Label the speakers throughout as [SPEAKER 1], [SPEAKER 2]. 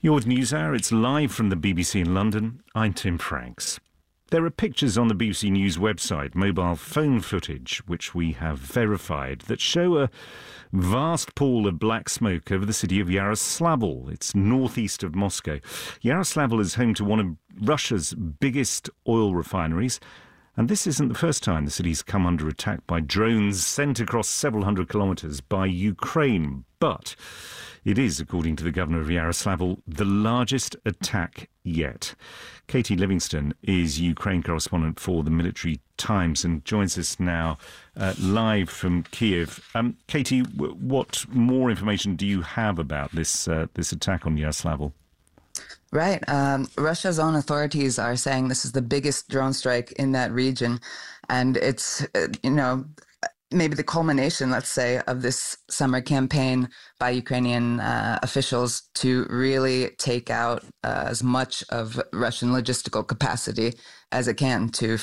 [SPEAKER 1] Your News Hour, it's live from the BBC in London. I'm Tim Franks. There are pictures on the BBC News website, mobile phone footage, which we have verified, that show a vast pool of black smoke over the city of Yaroslavl. It's northeast of Moscow. Yaroslavl is home to one of Russia's biggest oil refineries, and this isn't the first time the city's come under attack by drones sent across several hundred kilometres by Ukraine. But it is, according to the governor of Yaroslavl, the largest attack yet. Katie Livingston is Ukraine correspondent for the Military Times and joins us now live from Kiev. Katie, what more information do you have about this attack on Yaroslavl?
[SPEAKER 2] Right. Russia's own authorities are saying this is the biggest drone strike in that region. And it's, maybe the culmination, let's say, of this summer campaign by Ukrainian officials to really take out as much of Russian logistical capacity as it can to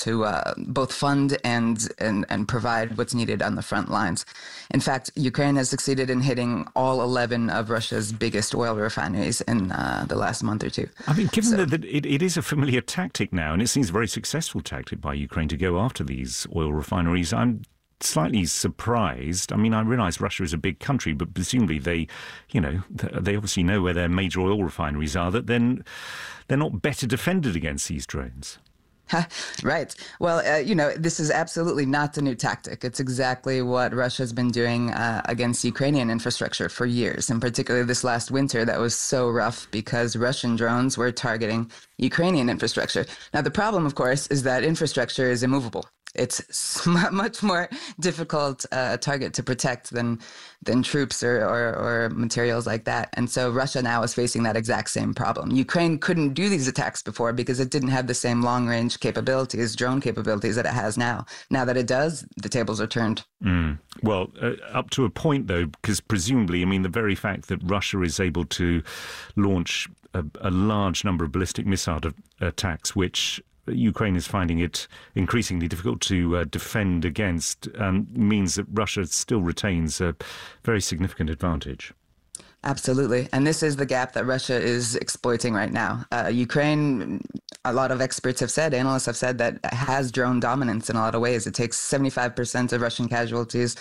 [SPEAKER 2] both fund and provide what's needed on the front lines. In fact, Ukraine has succeeded in hitting all 11 of Russia's biggest oil refineries in the last month or two.
[SPEAKER 1] I mean, given that it is a familiar tactic now, and it seems a very successful tactic by Ukraine to go after these oil refineries, I'm slightly surprised. I mean, I realise Russia is a big country, but presumably they obviously know where their major oil refineries are, that then they're not better defended against these drones.
[SPEAKER 2] Right. Well, this is absolutely not the new tactic. It's exactly what Russia's been doing against Ukrainian infrastructure for years, and particularly this last winter that was so rough because Russian drones were targeting Ukrainian infrastructure. Now, the problem, of course, is that infrastructure is immovable. It's much more difficult target to protect than troops or materials like that. And so Russia now is facing that exact same problem. Ukraine couldn't do these attacks before because it didn't have the same long-range capabilities, drone capabilities that it has now. Now that it does, the tables are turned.
[SPEAKER 1] Well, up to a point, though, because presumably, I mean, the very fact that Russia is able to launch a large number of ballistic missile attacks, which Ukraine is finding it increasingly difficult to defend against, means that Russia still retains a very significant advantage.
[SPEAKER 2] Absolutely. And this is the gap that Russia is exploiting right now. Ukraine, a lot of experts have said, analysts have said, that has drone dominance in a lot of ways. It takes 75% of Russian casualties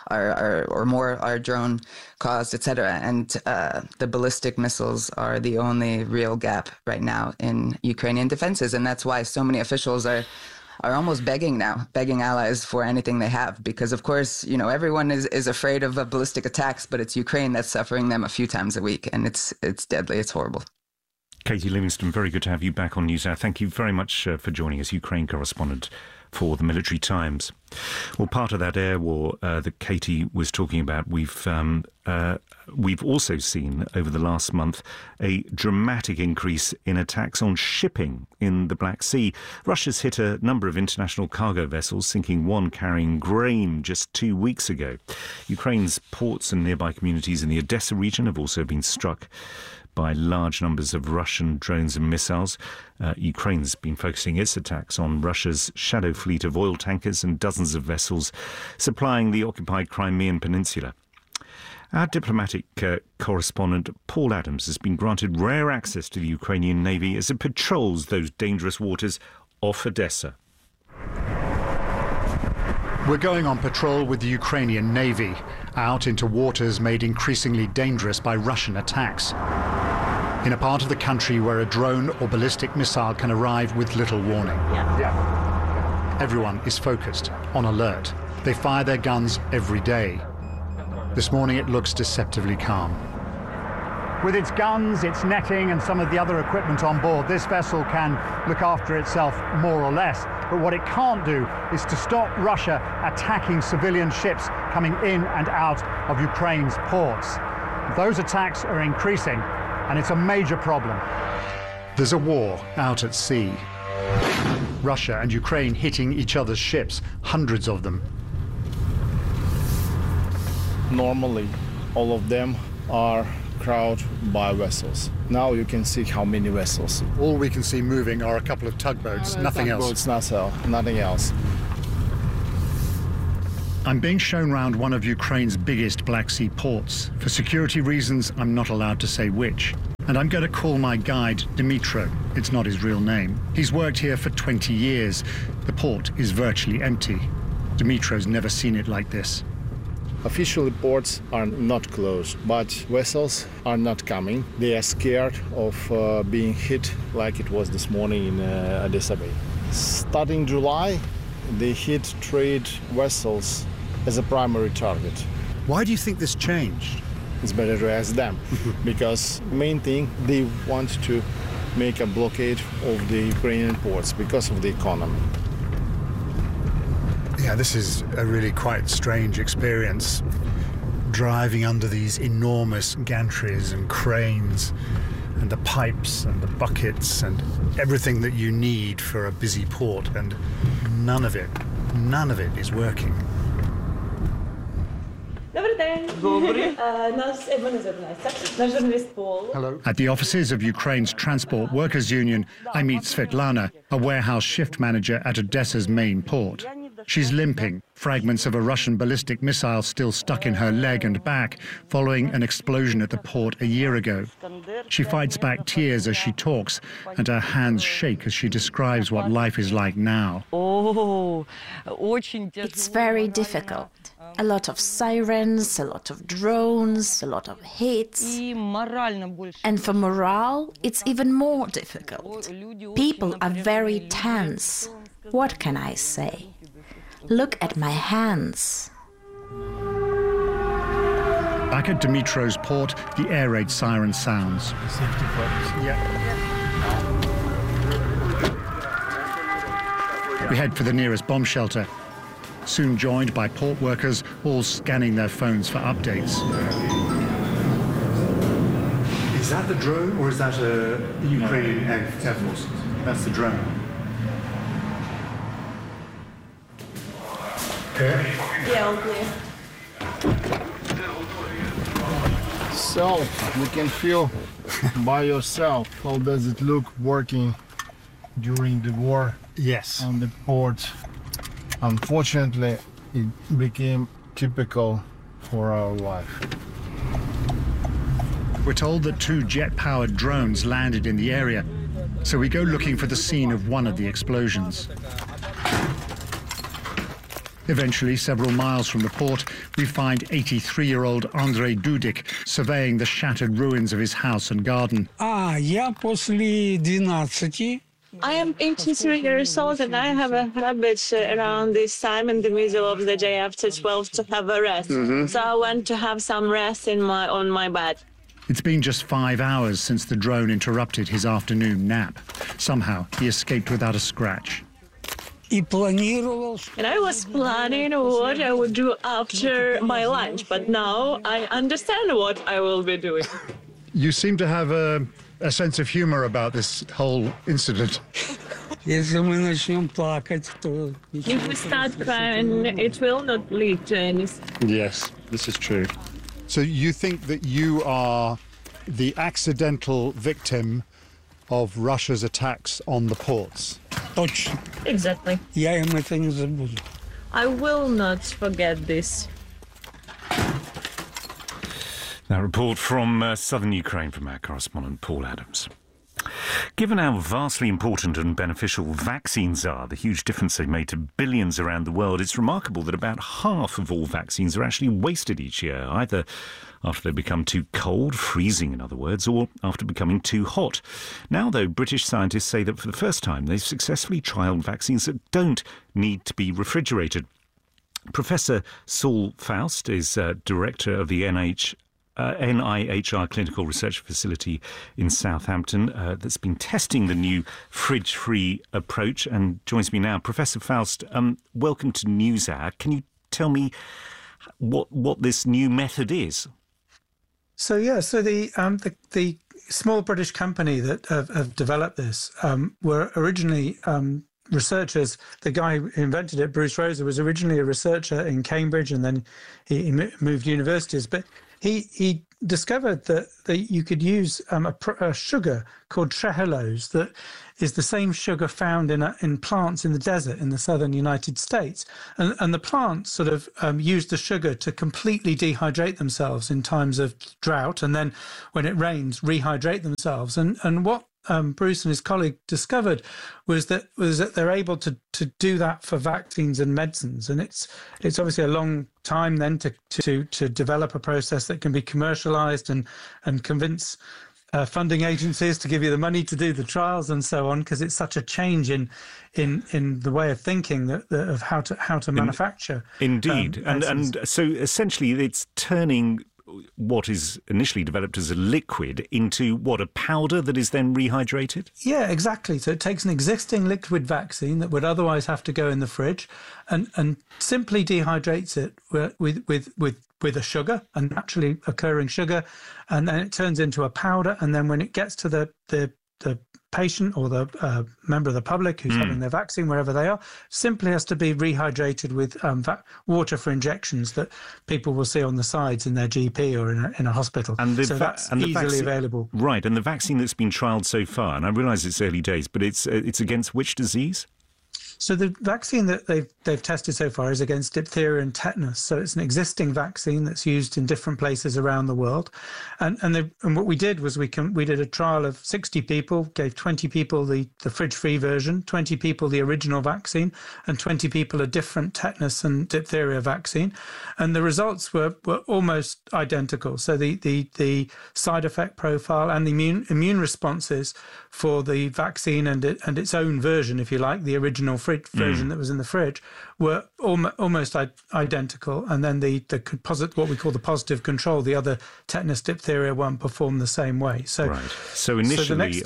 [SPEAKER 2] or more are drone caused, et cetera. And the ballistic missiles are the only real gap right now in Ukrainian defenses. And that's why so many officials are almost begging allies for anything they have, because of course, everyone is afraid of ballistic attacks, but it's Ukraine that's suffering them a few times a week, and it's deadly, it's horrible.
[SPEAKER 1] Katie Livingston, very good to have you back on NewsHour. Thank you very much for joining us, Ukraine correspondent for the Military Times. Well, part of that air war that Katie was talking about, we've also seen over the last month a dramatic increase in attacks on shipping in the Black Sea. Russia's hit a number of international cargo vessels, sinking one carrying grain just 2 weeks ago. Ukraine's ports and nearby communities in the Odessa region have also been struck by large numbers of Russian drones and missiles. Ukraine's been focusing its attacks on Russia's shadow fleet of oil tankers and dozens of vessels supplying the occupied Crimean Peninsula. Our diplomatic correspondent Paul Adams has been granted rare access to the Ukrainian Navy as it patrols those dangerous waters off Odessa.
[SPEAKER 3] We're going on patrol with the Ukrainian Navy, out into waters made increasingly dangerous by Russian attacks. In a part of the country where a drone or ballistic missile can arrive with little warning. Everyone is focused, on alert. They fire their guns every day. This morning it looks deceptively calm. With its guns, its netting and some of the other equipment on board, this vessel can look after itself more or less. But what it can't do is to stop Russia attacking civilian ships coming in and out of Ukraine's ports. Those attacks are increasing, and it's a major problem. There's a war out at sea. Russia and Ukraine hitting each other's ships, hundreds of them.
[SPEAKER 4] Normally, all of them are crowded by vessels. Now you can see how many vessels.
[SPEAKER 3] All we can see moving are a couple of tugboats, nothing else.
[SPEAKER 4] Nothing else.
[SPEAKER 3] I'm being shown round one of Ukraine's biggest Black Sea ports. For security reasons, I'm not allowed to say which. And I'm going to call my guide Dimitro. It's not his real name. He's worked here for 20 years. The port is virtually empty. Dimitro's never seen it like this.
[SPEAKER 4] Officially, ports are not closed, but vessels are not coming. They are scared of being hit like it was this morning in Odessa Bay. Starting July, they hit trade vessels as a primary target.
[SPEAKER 3] Why do you think this changed?
[SPEAKER 4] It's better to ask them, because main thing, they want to make a blockade of the Ukrainian ports because of the economy.
[SPEAKER 3] Yeah, this is a really quite strange experience, driving under these enormous gantries and cranes and the pipes and the buckets and everything that you need for a busy port, and none of it is working.
[SPEAKER 5] Hello.
[SPEAKER 3] At the offices of Ukraine's Transport Workers Union, I meet Svetlana, a warehouse shift manager at Odessa's main port. She's limping, fragments of a Russian ballistic missile still stuck in her leg and back following an explosion at the port a year ago. She fights back tears as she talks, and her hands shake as she describes what life is like now.
[SPEAKER 5] It's very difficult. A lot of sirens, a lot of drones, a lot of hits. And for morale, it's even more difficult. People are very tense. What can I say? Look at my hands.
[SPEAKER 3] Back at Dimitro's port, the air raid siren sounds. We head for the nearest bomb shelter, soon joined by port workers, all scanning their phones for updates. Is that the drone, or is that a Ukrainian Air Force? That's the drone.
[SPEAKER 5] Yeah, all clear.
[SPEAKER 4] So you can feel by yourself how does it look working during the war.
[SPEAKER 3] Yes.
[SPEAKER 4] On the port. Unfortunately, it became typical for our life.
[SPEAKER 3] We're told that 2 jet-powered drones landed in the area, so we go looking for the scene of one of the explosions. Eventually, several miles from the port, we find 83-year-old Andrei Dudik surveying the shattered ruins of his house and garden.
[SPEAKER 6] Я после 12.
[SPEAKER 7] I am 83 years old, and I have a habit around this time in the middle of the day after 12 to have a rest. So I want to have some rest on my bed.
[SPEAKER 3] It's been just 5 hours since the drone interrupted his afternoon nap. Somehow, he escaped without a scratch.
[SPEAKER 7] And I was planning what I would do after my lunch, but now I understand what I will be doing.
[SPEAKER 3] You seem to have a sense of humor about this whole incident.
[SPEAKER 7] If we start crying, it will not lead to anything.
[SPEAKER 3] Yes, this is true. So you think that you are the accidental victim of Russia's attacks on the ports?
[SPEAKER 7] Exactly. I will not forget this.
[SPEAKER 1] That report from southern Ukraine from our correspondent Paul Adams. Given how vastly important and beneficial vaccines are, the huge difference they've made to billions around the world, it's remarkable that about half of all vaccines are actually wasted each year, either after they become too cold, freezing in other words, or after becoming too hot. Now, though, British scientists say that for the first time they've successfully trialled vaccines that don't need to be refrigerated. Professor Saul Faust is director of the NIHR Clinical Research Facility in Southampton that's been testing the new fridge-free approach and joins me now. Professor Faust, welcome to NewsHour. Can you tell me what this new method is?
[SPEAKER 8] So the small British company that have developed this were originally researchers. The guy who invented it, Bruce Rosa, was originally a researcher in Cambridge, and then he moved universities. But he discovered that you could use a sugar called trehalose that is the same sugar found in plants in the desert in the southern United States. And the plants sort of use the sugar to completely dehydrate themselves in times of drought, and then when it rains, rehydrate themselves. And what Bruce and his colleague discovered was that they're able to do that for vaccines and medicines, and it's obviously a long time then to develop a process that can be commercialized and convince funding agencies to give you the money to do the trials and so on, because it's such a change in the way of thinking of how to manufacture.
[SPEAKER 1] Indeed, and so essentially it's turning what is initially developed as a liquid into a powder that is then rehydrated? Yeah,
[SPEAKER 8] exactly. So it takes an existing liquid vaccine that would otherwise have to go in the fridge and simply dehydrates it with a sugar, a naturally occurring sugar, and then it turns into a powder. And then when it gets to the patient or the member of the public who's having their vaccine, wherever they are, simply has to be rehydrated with water for injections that people will see on the sides in their GP or in a hospital. So that's easily available.
[SPEAKER 1] Right, and the vaccine that's been trialled so far, and I realise it's early days, but it's against which disease?
[SPEAKER 8] So the vaccine that they've tested so far is against diphtheria and tetanus. So it's an existing vaccine that's used in different places around the world. And what we did was we did a trial of 60 people, gave 20 people the fridge-free version, 20 people the original vaccine, and 20 people a different tetanus and diphtheria vaccine. And the results were almost identical. So the side effect profile and the immune responses for the vaccine and its own version, if you like, the original version that was in the fridge, were almost identical. And then what we call the positive control, the other tetanus diphtheria one, performed the same way. So,
[SPEAKER 1] right. So initially,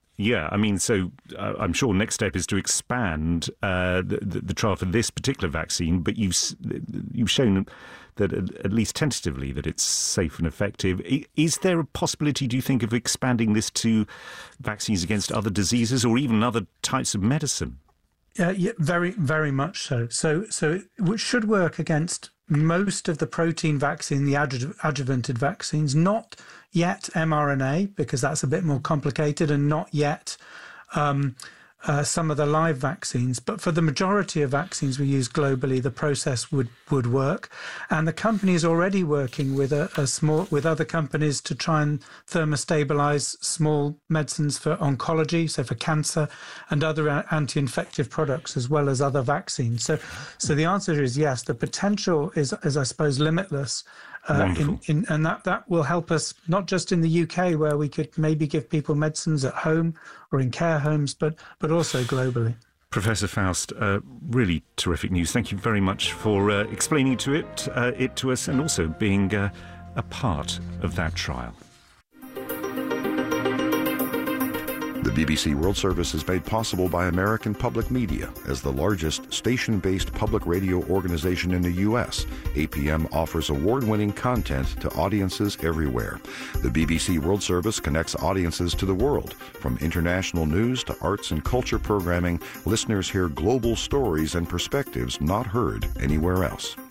[SPEAKER 1] I'm sure next step is to expand the trial for this particular vaccine, but you've shown that at least tentatively that it's safe and effective. Is there a possibility, do you think, of expanding this to vaccines against other diseases or even other types of medicine?
[SPEAKER 8] Yeah, very, very much so. So it should work against most of the protein vaccine, the adjuvanted vaccines, not yet mRNA, because that's a bit more complicated, and not yet some of the live vaccines. But for the majority of vaccines we use globally, the process would work. And the company is already working with with other companies to try and thermostabilize small medicines for oncology, so for cancer and other anti-infective products, as well as other vaccines. So the answer is yes. The potential is I suppose, limitless. And that will help us not just in the UK, where we could maybe give people medicines at home or in care homes, but also globally.
[SPEAKER 1] Professor Faust, really terrific news. Thank you very much for explaining it to us and also being a part of that trial.
[SPEAKER 9] The BBC World Service is made possible by American Public Media. As the largest station-based public radio organization in the U.S., APM offers award-winning content to audiences everywhere. The BBC World Service connects audiences to the world. From international news to arts and culture programming, listeners hear global stories and perspectives not heard anywhere else.